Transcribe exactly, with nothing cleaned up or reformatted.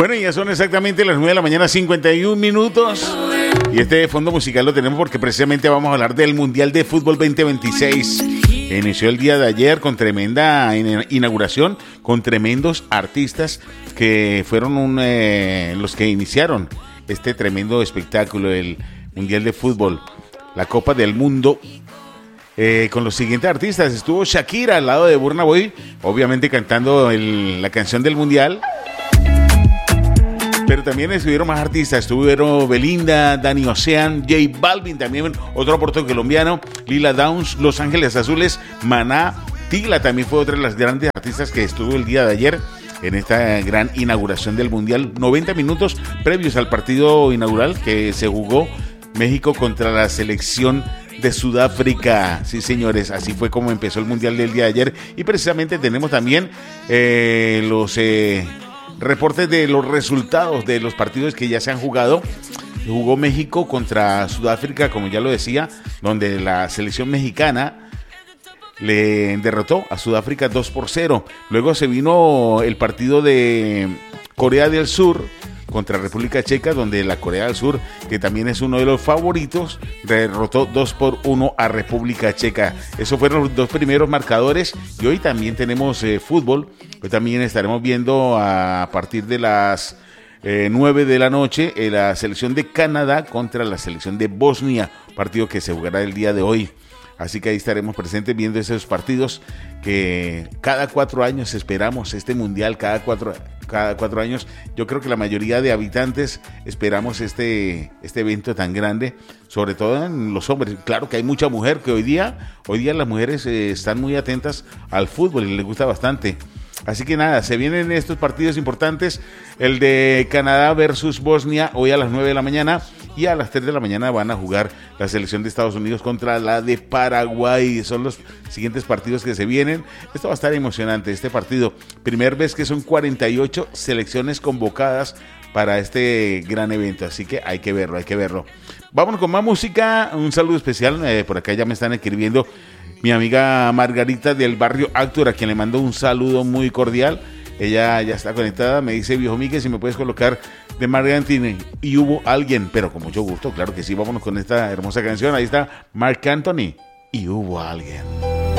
Bueno, ya son exactamente las nueve de la mañana, cincuenta y un minutos. Y este fondo musical lo tenemos porque precisamente vamos a hablar del Mundial de Fútbol veinte veintiséis. Inició el día de ayer con tremenda inauguración, con tremendos artistas que fueron un, eh, los que iniciaron este tremendo espectáculo, el Mundial de Fútbol, la Copa del Mundo. Eh, con los siguientes artistas estuvo Shakira al lado de Burna Boy, obviamente cantando el, la canción del Mundial. Pero también estuvieron más artistas, estuvieron Belinda, Dani Ocean, J Balvin, también otro aporte colombiano, Lila Downs, Los Ángeles Azules, Maná, Tila también fue otra de las grandes artistas que estuvo el día de ayer en esta gran inauguración del Mundial. noventa minutos previos al partido inaugural que se jugó México contra la selección de Sudáfrica. Sí, señores, así fue como empezó el Mundial del día de ayer. Y precisamente tenemos también eh, los... Eh, reportes de los resultados de los partidos que ya se han jugado. Jugó México contra Sudáfrica, como ya lo decía, donde la selección mexicana le derrotó a Sudáfrica dos por cero. Luego se vino el partido de Corea del Sur contra República Checa, donde la Corea del Sur, que también es uno de los favoritos, derrotó dos por uno a República Checa. Esos fueron los dos primeros marcadores. Y hoy también tenemos eh, fútbol. Hoy también estaremos viendo a partir de las eh, nueve de la noche eh, la selección de Canadá contra la selección de Bosnia, partido que se jugará el día de hoy. Así que ahí estaremos presentes viendo esos partidos que cada cuatro años esperamos este mundial, cada cuatro, cada cuatro años. Yo creo que la mayoría de habitantes esperamos este, este evento tan grande, sobre todo en los hombres. Claro que hay mucha mujer que hoy día, hoy día las mujeres eh, están muy atentas al fútbol y les gusta bastante. Así que nada, se vienen estos partidos importantes, el de Canadá versus Bosnia hoy a las nueve de la mañana y a las tres de la mañana van a jugar la selección de Estados Unidos contra la de Paraguay. Son los siguientes partidos que se vienen. Esto va a estar emocionante, este partido. Primera vez que son cuarenta y ocho selecciones convocadas para este gran evento, así que hay que verlo, hay que verlo. Vámonos con más música, un saludo especial, eh, por acá ya me están escribiendo mi amiga Margarita del barrio Actor, a quien le mando un saludo muy cordial. Ella ya está conectada, me dice, viejo Miguel, si me puedes colocar de Marc Anthony y Hubo Alguien, pero con mucho gusto, claro que sí. Vámonos con esta hermosa canción, ahí está Marc Anthony y Hubo Alguien.